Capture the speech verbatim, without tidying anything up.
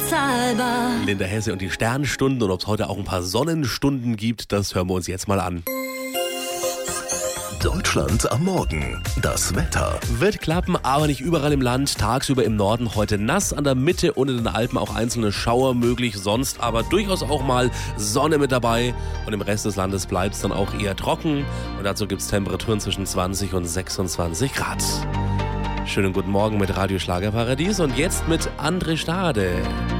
unbezahlbar. Linda Hesse und die Sternstunden und ob es heute auch ein paar Sonnenstunden gibt, das hören wir uns jetzt mal an. Deutschland am Morgen. Das Wetter. Wird klappen, aber nicht überall im Land. Tagsüber im Norden heute nass, an der Mitte und in den Alpen auch einzelne Schauer möglich. Sonst aber durchaus auch mal Sonne mit dabei. Und im Rest des Landes bleibt es dann auch eher trocken. Und dazu gibt es Temperaturen zwischen zwanzig und sechsundzwanzig Grad. Schönen guten Morgen mit Radio Schlagerparadies und jetzt mit André Stade.